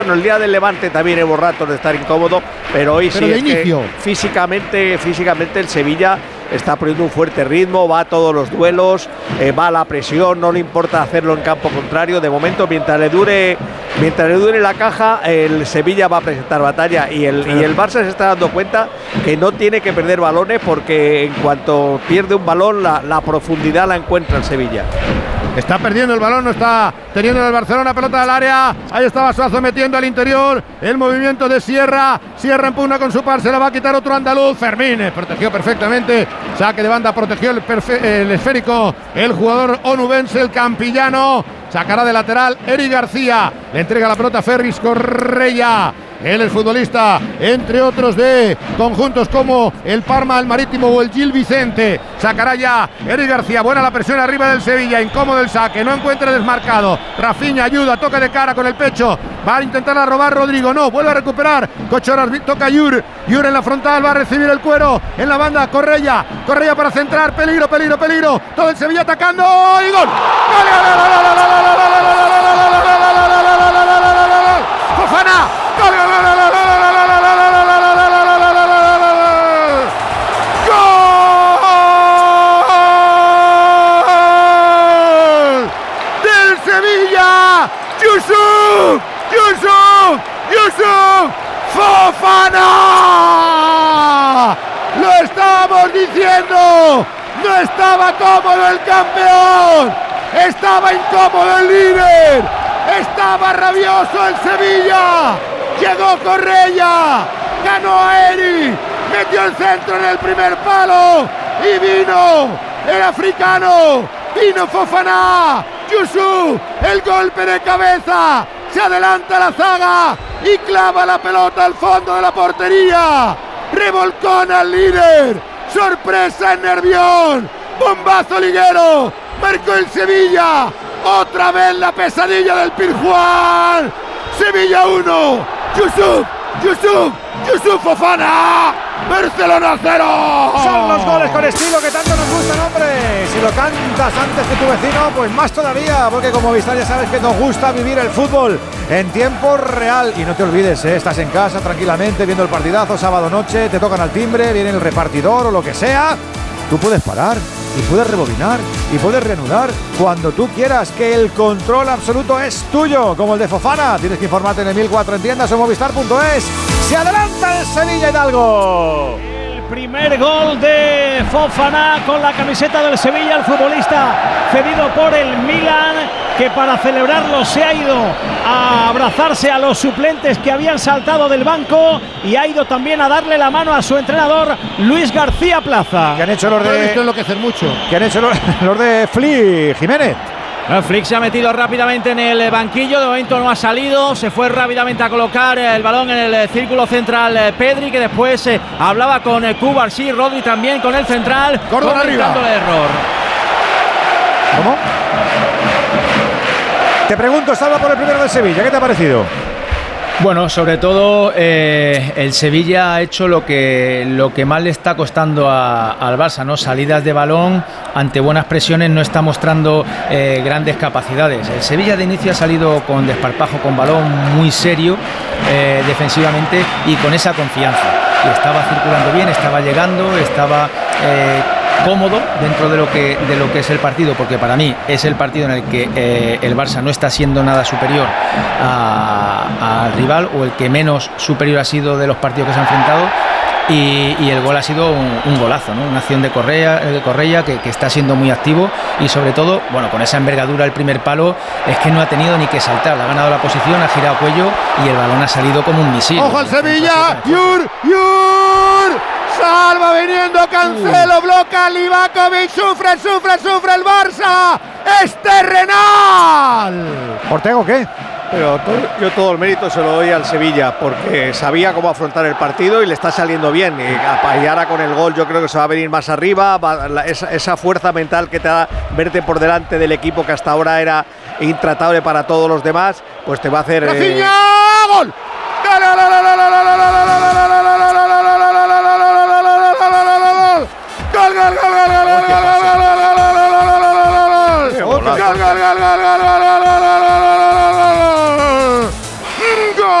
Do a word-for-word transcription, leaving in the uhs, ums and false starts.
Bueno, el día del Levante también hubo ratos de estar incómodo, pero hoy pero sí de es inicio. que físicamente, físicamente el Sevilla está poniendo un fuerte ritmo, va a todos los duelos, eh, va a la presión, no le importa hacerlo en campo contrario. De momento, mientras le dure, mientras le dure la caja, el Sevilla va a presentar batalla y el, y el Barça se está dando cuenta que no tiene que perder balones, porque en cuanto pierde un balón, la, la profundidad la encuentra el Sevilla. Está perdiendo el balón, no está teniendo el Barcelona, pelota del área. Ahí estaba Suazo metiendo al interior. El movimiento de Sierra. Sierra empuna con su par, se la va a quitar otro andaluz. Fermín protegió perfectamente. Saque de banda, protegió el, el esférico. El jugador onubense, el campillano. Sacará de lateral Eric García. Le entrega la pelota a Ferris Correia. Él es futbolista, entre otros, de conjuntos como el Parma, el Marítimo o el Gil Vicente. Sacará ya Eric García. Buena la presión arriba del Sevilla. Incómodo el saque. No encuentra desmarcado. Rafinha ayuda. Toca de cara con el pecho. Va a intentar a robar Rodrigo. No. Vuelve a recuperar. Cochoras. Toca Yur. Yur en la frontal. Va a recibir el cuero. En la banda. Correia. Correia para centrar. Peligro, peligro, peligro. Todo el Sevilla atacando. ¡Y gol! ¡Fofana! ¡Gol! ¡Del Sevilla! ¡Yusuf! ¡Yusuf! ¡Yusuf! ¡Fofana! ¡Lo estamos diciendo! ¡No estaba cómodo el campeón! ¡Estaba incómodo el líder! ¡Estaba rabioso el Sevilla! Llegó Correia, ganó a Eri, metió el centro en el primer palo y vino el africano, vino Fofana, Yusuf, el golpe de cabeza, se adelanta la zaga y clava la pelota al fondo de la portería, revolcón al líder, sorpresa en Nervión, bombazo liguero, marcó el Sevilla, otra vez la pesadilla del Pirjuán, Sevilla uno. Yusuf, Yusuf, Yusuf Fofana, Barcelona cero. Son los goles con estilo que tanto nos gustan, hombre. Si lo cantas antes que tu vecino, pues más todavía, porque como Movistar ya sabes que nos gusta vivir el fútbol en tiempo real. Y no te olvides, ¿eh? Estás en casa tranquilamente viendo el partidazo, sábado noche, te tocan al timbre, viene el repartidor o lo que sea. Tú puedes parar y puedes rebobinar y puedes reanudar cuando tú quieras, que el control absoluto es tuyo, como el de Fofana. Tienes que informarte en el mil cuatro en tiendas o movistar punto es. ¡Se adelanta el Sevilla Hidalgo! El primer gol de Fofana con la camiseta del Sevilla, el futbolista cedido por el Milan, que para celebrarlo se ha ido a abrazarse a los suplentes que habían saltado del banco y ha ido también a darle la mano a su entrenador Luis García Plaza. ¿Qué han hecho los No he de, visto enloquecer mucho. ¿qué han hecho los, los de Flick, Jiménez? El Flick se ha metido rápidamente en el banquillo, de momento no ha salido, se fue rápidamente a colocar el balón en el círculo central Pedri, que después eh, hablaba con Cubarsí, Rodri también con el central, Córdoba arriba. el error. ¿Cómo? Te pregunto, salva por el primero del Sevilla, ¿qué te ha parecido? Bueno, sobre todo eh, el Sevilla ha hecho lo que, lo que más le está costando a, al Barça, ¿no? Salidas de balón, ante buenas presiones no está mostrando eh, grandes capacidades. El Sevilla de inicio ha salido con desparpajo, con balón muy serio eh, defensivamente y con esa confianza. Y estaba circulando bien, estaba llegando, estaba eh, cómodo dentro de lo que de lo que es el partido, porque para mí es el partido en el que eh, el Barça no está siendo nada superior al rival, o el que menos superior ha sido de los partidos que se han enfrentado, y, y el gol ha sido un, un golazo, ¿no? Una acción de Correia, de Correia que, que está siendo muy activo, y sobre todo, bueno, con esa envergadura el primer palo es que no ha tenido ni que saltar, ha ganado la posición, ha girado cuello y el balón ha salido como un misil. ¡Ojo al Sevilla! ¡Yur! ¡Yur! ¡Salva viniendo Cancelo! ¡Bloca Livakovic! ¡Sufre, sufre, sufre el Barça! ¡Es terrenal! ¿Ortego qué? Pero todo, yo todo el mérito se lo doy al Sevilla, porque sabía cómo afrontar el partido y le está saliendo bien. Y ahora con el gol yo creo que se va a venir más arriba, va, la, esa, esa fuerza mental que te da verte por delante del equipo que hasta ahora era intratable para todos los demás, pues te va a hacer... ¡Rafinha!